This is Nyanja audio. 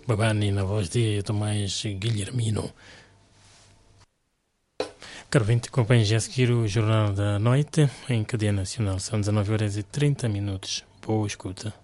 Babani na voz de Tomás Guilhermino. Caro vinte, acompanhe já a seguir o Jornal da Noite em cadeia nacional. São 19 horas e 30 minutos. Boa escuta.